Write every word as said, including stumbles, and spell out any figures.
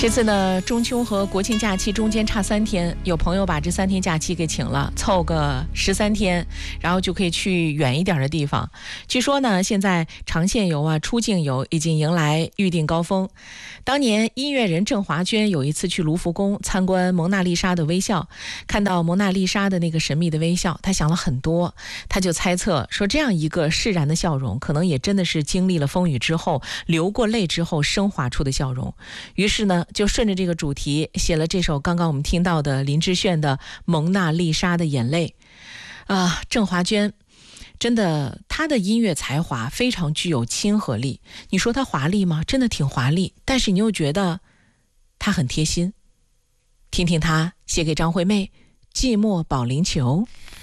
这次呢，中秋和国庆假期中间差三天，有朋友把这三天假期给请了，凑个十三天，然后就可以去远一点的地方。据说呢，现在长线游啊、出境游已经迎来预订高峰。当年音乐人郑华娟有一次去卢浮宫参观蒙娜丽莎的微笑，看到蒙娜丽莎的那个神秘的微笑，她想了很多，她就猜测说，这样一个释然的笑容，可能也真的是经历了风雨之后，流过泪之后升华出的笑容。于是呢，就顺着这个主题写了这首刚刚我们听到的林志炫的《蒙娜丽莎的眼泪》啊。郑华娟真的，她的音乐才华非常具有亲和力。你说她华丽吗？真的挺华丽，但是你又觉得她很贴心。听听她写给张惠妹《寂寞保龄球》。